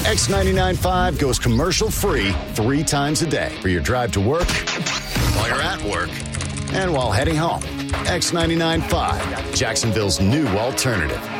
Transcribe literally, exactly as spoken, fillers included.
X ninety-nine point five goes commercial-free three times a day for your drive to work, while you're at work, and while heading home. X ninety-nine point five, Jacksonville's new alternative.